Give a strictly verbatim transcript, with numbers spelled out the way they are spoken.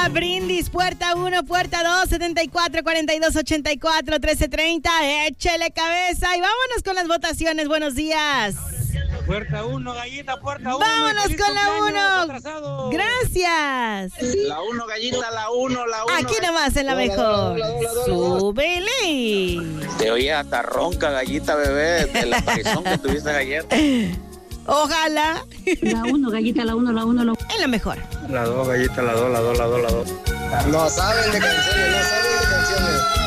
para Brindis, puerta uno, puerta dos, setenta y cuatro, cuarenta y dos, ochenta y cuatro, trece treinta. Échele cabeza y vámonos con las votaciones. Buenos días. Puerta uno, gallita, puerta uno. Vámonos con la uno. Gracias. La uno, gallita, la uno, la uno. Aquí nomás en la mejor. Súbele. Te oye hasta ronca, gallita, bebé, de la aparición que tuviste ayer. Ojalá. La uno, gallita, la uno, la uno, la uno. En la mejor. La dos, gallita, la dos, la dos, la dos, la dos. No saben de canciones, no saben de canciones.